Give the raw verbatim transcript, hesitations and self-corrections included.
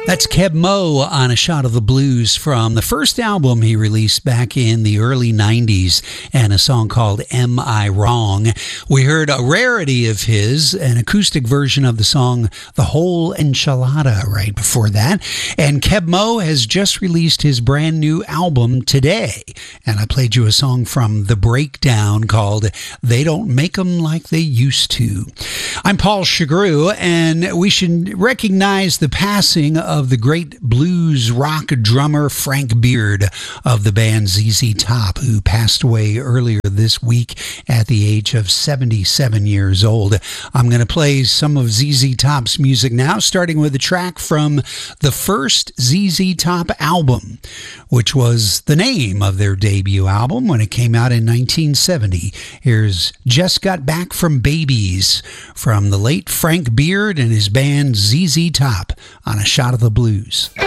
That's Keb Mo on A Shot of the Blues from the first album he released back in the early nineties, and a song called Am I Wrong? We heard a rarity of his, an acoustic version of the song The Whole Enchilada right before that. And Keb Mo has just released his brand new album today, and I played you a song from The Breakdown called They Don't Make 'Em Like They Used To. I'm Paul Chagru, and we should recognize the passing of of the great blues rock drummer Frank Beard of the band Z Z Top, who passed away earlier this week at the age of seventy-seven years old. I'm going to play some of Z Z Top's music now, starting with a track from the first Z Z Top album, which was the name of their debut album when it came out in nineteen seventy. Here's Just Got Back from Babies from the late Frank Beard and his band Z Z Top on A Shot of the Blues.